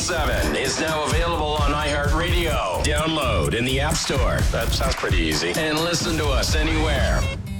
1017 is now available on iHeartRadio. Download in the App Store. That sounds pretty easy. And listen to us anywhere.